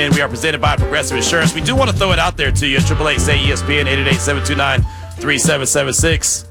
And we are presented by Progressive Insurance. We do want to throw it out there to you at 888-SAY-ESPN, 888-729-3776.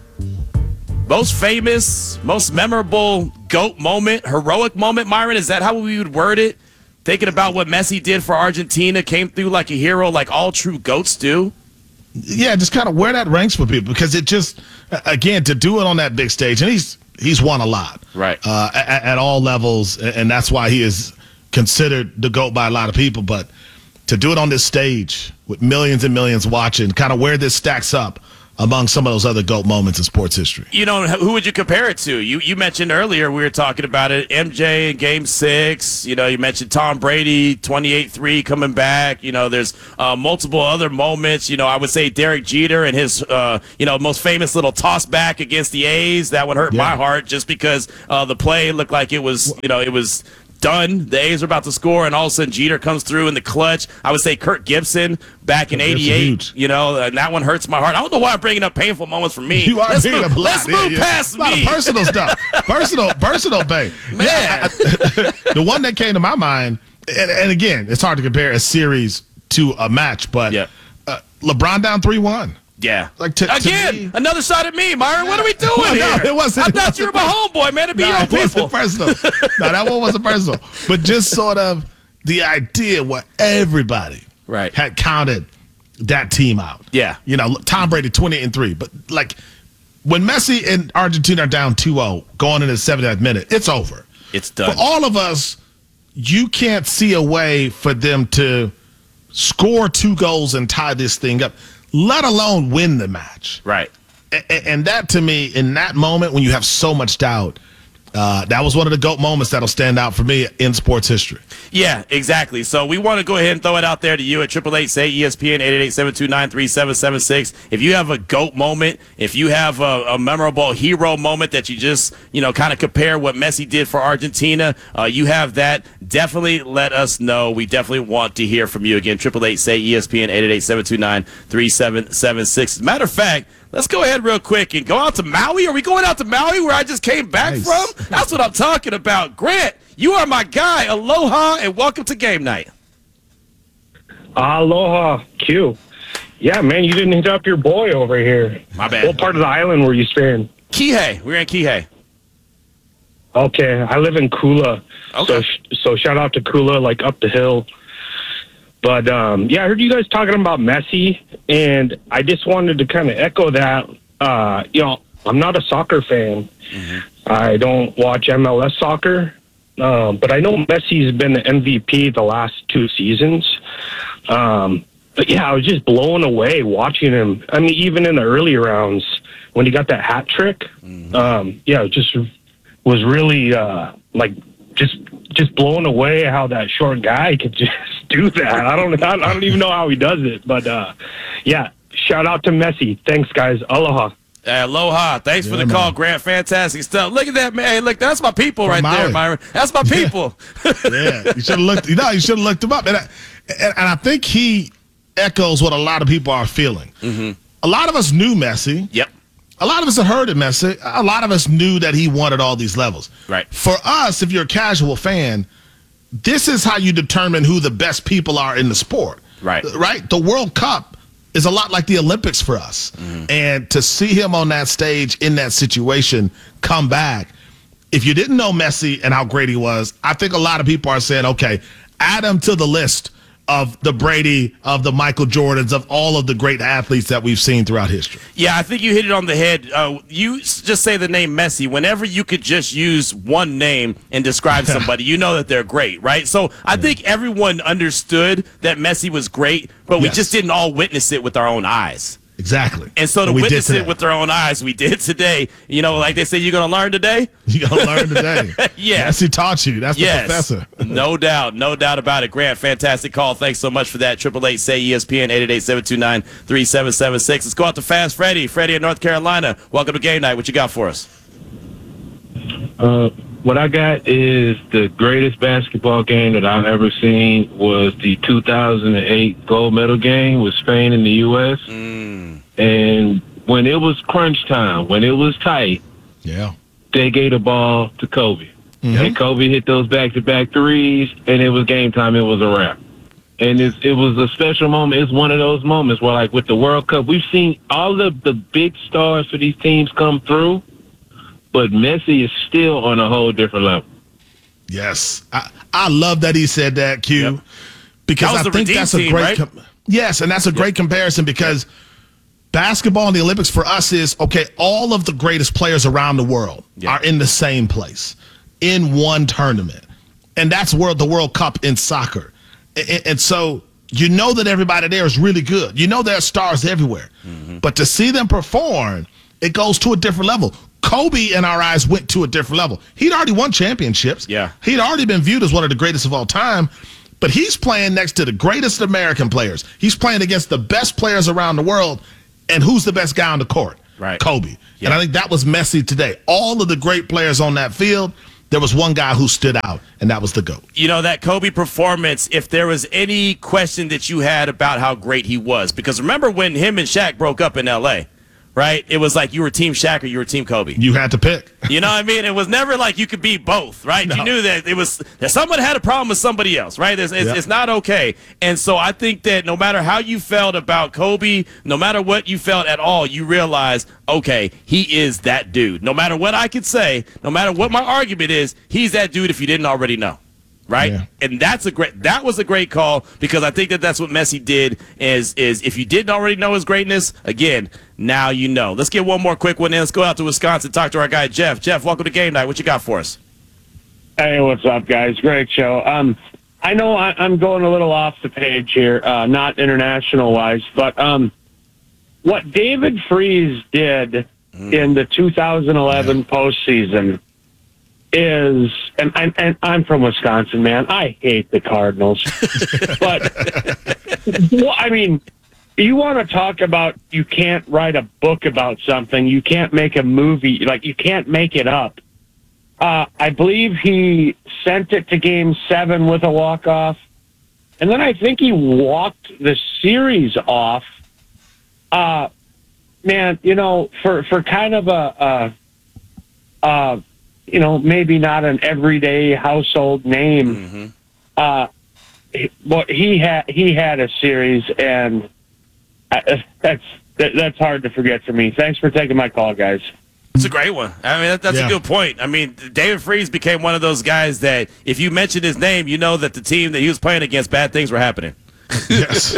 Most famous, most memorable GOAT moment, heroic moment, Myron, is that how we would word it? Thinking about what Messi did for Argentina, came through like a hero, like all true GOATs do? Yeah, just kind of where that ranks for people, because it just, again, to do it on that big stage, and he's won a lot. Right. At all levels, and that's why he is considered the GOAT by a lot of people. But to do it on this stage with millions and millions watching, kind of where this stacks up among some of those other GOAT moments in sports history. You know, who would you compare it to? You mentioned earlier, we were talking about it, MJ in Game 6. You know, you mentioned Tom Brady, 28-3 coming back. You know, there's multiple other moments. You know, I would say Derek Jeter and his, most famous little toss back against the A's. That one hurt my heart just because the play looked like it was, it was done. The A's are about to score, and all of a sudden Jeter comes through in the clutch. I would say Kirk Gibson back in '88. And that one hurts my heart. I don't know why I'm bringing up painful moments for me. Let's move past me. A lot of personal stuff. Personal pain. Man. Yeah, the one that came to my mind, and again, it's hard to compare a series to a match, but LeBron down 3-1. Yeah. To me, another shot at me, Myron. What are we doing here? No, it wasn't. I thought you were my homeboy, man. To be your people. Personal. No, that one wasn't personal. But just sort of the idea where everybody had counted that team out. Yeah. You know, Tom Brady 28-3. But like when Messi and Argentina are down 2-0 going into the 70th minute, it's over. It's done. For all of us, you can't see a way for them to score 2 goals and tie this thing up, let alone win the match. Right. And that, to me, in that moment when you have so much doubt, that was one of the GOAT moments that'll stand out for me in sports history. Yeah, exactly. So we want to go ahead and throw it out there to you at 888-SAY-ESPN, 888-729-3776. If you have a GOAT moment, if you have a memorable hero moment that you just, kind of compare what Messi did for Argentina, you have that, definitely let us know. We definitely want to hear from you. Again, 888-SAY-ESPN, 888-729-3776. As a matter of fact, let's go ahead real quick and go out to Maui. Are we going out to Maui where I just came back from? That's what I'm talking about. Grant, you are my guy. Aloha and welcome to game night. Aloha, Q. Yeah, man, you didn't hit up your boy over here. My bad. What part of the island were you staying? Kihei. We're in Kihei. Okay, I live in Kula. Okay. So shout out to Kula, like up the hill. But, I heard you guys talking about Messi, and I just wanted to kind of echo that. I'm not a soccer fan. Mm-hmm. I don't watch MLS soccer, but I know Messi's been the MVP the last 2 seasons. But, yeah, I was just blown away watching him. I mean, even in the early rounds when he got that hat trick, it just was really, just blown away how that short guy could just do that. I don't even know how he does it, but shout out to Messi. Thanks, guys. Aloha. Aloha. Thanks for the call, Grant. Fantastic stuff. Look at that, man. Hey, look, that's my people right there, Myron. That's my people. Yeah, you should have looked. You should have looked him up, and I think he echoes what a lot of people are feeling. Mm-hmm. A lot of us knew Messi. Yep. A lot of us had heard of Messi. A lot of us knew that he won at all these levels. Right. For us, if you're a casual fan, this is how you determine who the best people are in the sport. Right. Right? The World Cup is a lot like the Olympics for us. Mm-hmm. And to see him on that stage in that situation come back, if you didn't know Messi and how great he was, I think a lot of people are saying, okay, add him to the list of the Brady, of the Michael Jordans, of all of the great athletes that we've seen throughout history. Yeah, I think you hit it on the head. You just say the name Messi. Whenever you could just use one name and describe somebody, you know that they're great, right? So I think everyone understood that Messi was great, but we just didn't all witness it with our own eyes. Exactly. And so to witness it with our own eyes, we did today. Like they say, you're going to learn today? You're going to learn today. Yes. Messi taught you. That's the professor. No doubt about it. Grant, fantastic call. Thanks so much for that. 888-SAY-ESPN, 888-729-3776. Let's go out to Fast Freddie. Freddie in North Carolina. Welcome to game night. What you got for us? What I got is the greatest basketball game that I've ever seen was the 2008 gold medal game with Spain and the U.S. And when it was crunch time, when it was tight, they gave the ball to Kobe. Mm-hmm. And Kobe hit those back-to-back threes, and it was game time. It was a wrap. And it was a special moment. It's one of those moments where, like with the World Cup, we've seen all of the big stars for these teams come through, but Messi is still on a whole different level. Yes. I love that he said that, Q, Yep. because That was I the think Redeem that's a team, great right? yes, and that's a great comparison because basketball in the Olympics for us is, okay, all of the greatest players around the world are in the same place in one tournament. And that's the World Cup in soccer. And so you know that everybody there is really good. You know there are stars everywhere. Mm-hmm. But to see them perform, it goes to a different level. Kobe, in our eyes, went to a different level. He'd already won championships. Yeah. He'd already been viewed as one of the greatest of all time. But he's playing next to the greatest American players. He's playing against the best players around the world. And who's the best guy on the court? Right. Kobe. Yeah. And I think that was Messi today. All of the great players on that field, there was one guy who stood out, and that was the GOAT. You know, that Kobe performance, if there was any question that you had about how great he was, because remember when him and Shaq broke up in L.A., right? It was like you were Team Shaq or you were Team Kobe. You had to pick. You know what I mean? It was never like you could be both, right? No. You knew that that someone had a problem with somebody else, right? It's not okay. And so I think that no matter how you felt about Kobe, no matter what you felt at all, you realize, okay, he is that dude. No matter what I could say, no matter what my argument is, he's that dude if you didn't already know. Right? Yeah. And that was a great call because I think that that's what Messi did is if you didn't already know his greatness, again, now you know. Let's get one more quick one in. Let's go out to Wisconsin, talk to our guy, Jeff. Jeff, welcome to Game Night. What you got for us? Hey, what's up, guys? Great show. I know I'm going a little off the page here, not international-wise, but what David Freese did in the 2011 postseason is, and I'm from Wisconsin, man. I hate the Cardinals. But, well, I mean, you want to talk about you can't write a book about something. You can't make a movie. Like, you can't make it up. I believe he sent it to Game 7 with a walk-off. And then I think he walked the series off. Man, you know, for kind of a you know, maybe not an everyday household name. Mm-hmm. But he had a series, and that's hard to forget for me. Thanks for taking my call, guys. It's a great one. I mean, that's a good point. I mean, David Freese became one of those guys that if you mention his name, you know that the team that he was playing against, bad things were happening. Yes.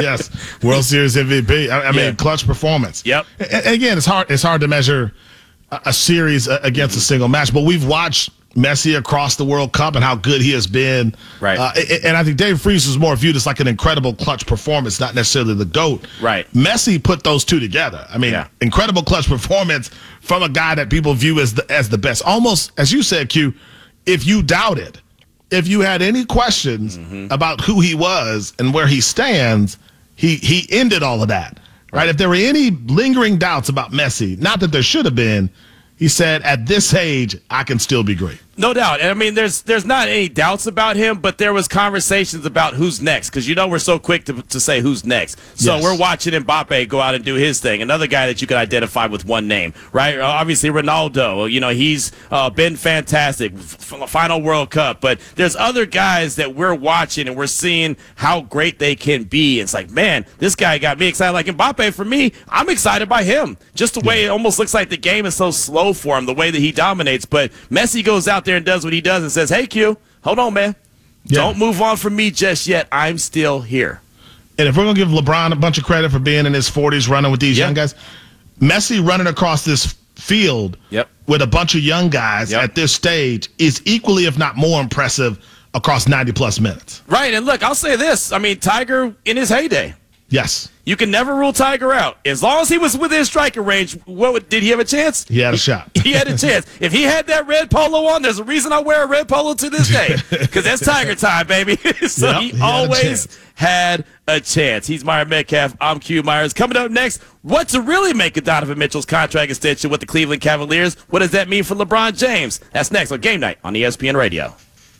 World Series MVP. I mean, clutch performance. Yep. And again, it's hard to measure a series against a single match, but we've watched Messi across the World Cup and how good he has been. Right. And I think David Freese was more viewed as like an incredible clutch performance, not necessarily the GOAT. Right. Messi put those two together. I mean, incredible clutch performance from a guy that people view as the best. Almost, as you said, Q, if you doubted, if you had any questions about who he was and where he stands, he ended all of that. Right? If there were any lingering doubts about Messi, not that there should have been, he said, at this age, I can still be great. No doubt. And I mean, there's not any doubts about him, but there was conversations about who's next because, you know, we're so quick to say who's next. So we're watching Mbappe go out and do his thing. Another guy that you could identify with one name, right? Obviously, Ronaldo, you know, he's been fantastic. Final World Cup. But there's other guys that we're watching and we're seeing how great they can be. It's like, man, this guy got me excited. Like Mbappe, for me, I'm excited by him. Just the way it almost looks like the game is so slow for him, the way that he dominates. But Messi goes out there and does what he does and says, hey, Q, hold on, man. Don't move on from me just yet. I'm still here. And if we're going to give LeBron a bunch of credit for being in his 40s running with these young guys, Messi running across this field with a bunch of young guys at this stage is equally, if not more impressive across 90-plus minutes. Right, and look, I'll say this. I mean, Tiger in his heyday. Yes. You can never rule Tiger out. As long as he was within striking range, did he have a chance? He had a shot. He had a chance. If he had that red polo on, there's a reason I wear a red polo to this day. Because that's Tiger time, baby. So he always had a chance. He's Myron Metcalf. I'm Q Myers. Coming up next, what to really make of Donovan Mitchell's contract extension with the Cleveland Cavaliers? What does that mean for LeBron James? That's next on Game Night on ESPN Radio.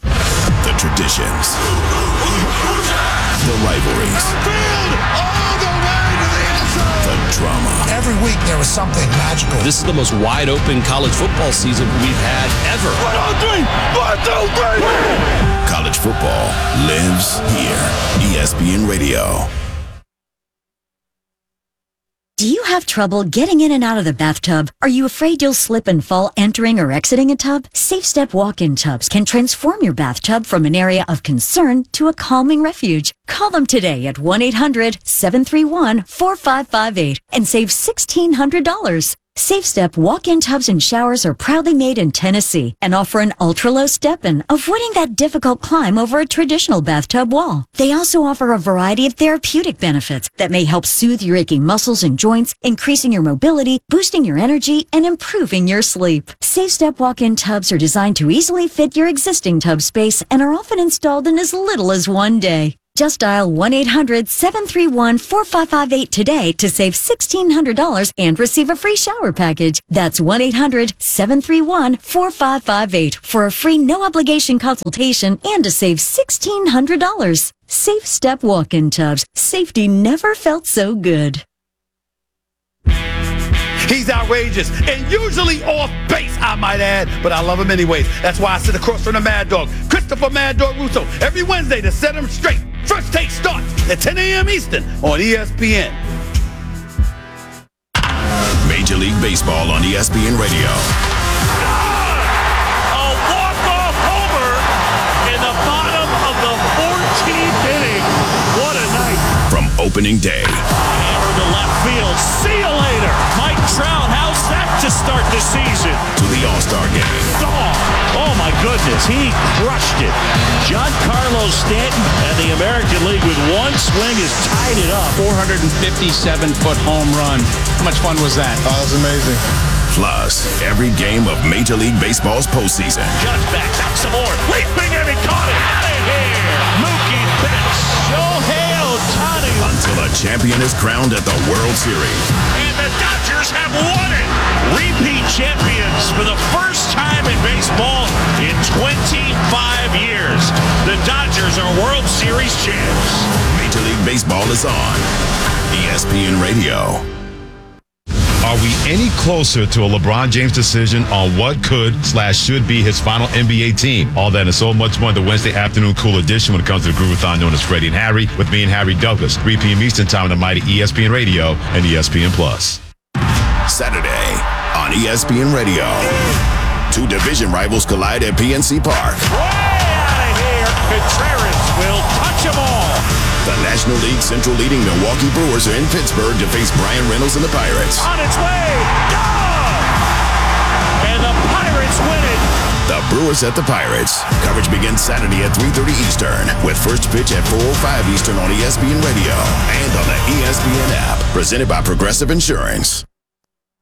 The traditions. The rivalries. The drama. Every week there was something magical. This is the most wide-open college football season we've had ever. 1, 2, 3. College football lives here. ESPN Radio. Do you have trouble getting in and out of the bathtub? Are you afraid you'll slip and fall entering or exiting a tub? Safe Step walk-in tubs can transform your bathtub from an area of concern to a calming refuge. Call them today at 1-800-731-4558 and save $1,600. Safe Step walk-in tubs and showers are proudly made in Tennessee and offer an ultra-low step-in, avoiding that difficult climb over a traditional bathtub wall. They also offer a variety of therapeutic benefits that may help soothe your aching muscles and joints, increasing your mobility, boosting your energy, and improving your sleep. Safe Step walk-in tubs are designed to easily fit your existing tub space and are often installed in as little as 1 day. Just dial 1-800-731-4558 today to save $1,600 and receive a free shower package. That's 1-800-731-4558 for a free no-obligation consultation and to save $1,600. Safe Step walk-in tubs. Safety never felt so good. He's outrageous and usually off base, I might add, but I love him anyways. That's why I sit across from the Mad Dog, Christopher Mad Dog Russo, every Wednesday to set him straight. First Take starts at 10 a.m. Eastern on ESPN. Major League Baseball on ESPN Radio. A walk-off homer in the bottom of the 14th inning. What a night. From opening day Hammer to left field. See you later. Mike Trout, how's that to start the season? to the All-Star Game. Oh my goodness, he crushed it. Giancarlo Stanton and the American League with one swing has tied it up. 457-foot home run. How much fun was that? Oh, that was amazing. Plus, every game of Major League Baseball's postseason. Judge backs out some more. Leaping and he caught it. Out of here. Mookie Betts. Shohei Ohtani. Until a champion is crowned at the World Series. And the Dodgers have won it. Repeat champions for the first time in baseball in 25 years. The Dodgers are World Series champs. Major League Baseball is on ESPN Radio. Are we any closer to a LeBron James decision on what could/should be his final NBA team? All that and so much more in the Wednesday afternoon cool edition when it comes to the Groovathon known as Freddie and Harry with me and Harry Douglas, 3 p.m. Eastern time on the mighty ESPN Radio and ESPN Plus. Saturday on ESPN Radio. Two division rivals collide at PNC Park. Way out of here. Contreras will touch them all. The National League Central leading Milwaukee Brewers are in Pittsburgh to face Brian Reynolds and the Pirates. On its way. Gone. And the Pirates win it. The Brewers at the Pirates. Coverage begins Saturday at 3:30 Eastern with first pitch at 4:05 Eastern on ESPN Radio and on the ESPN app. Presented by Progressive Insurance.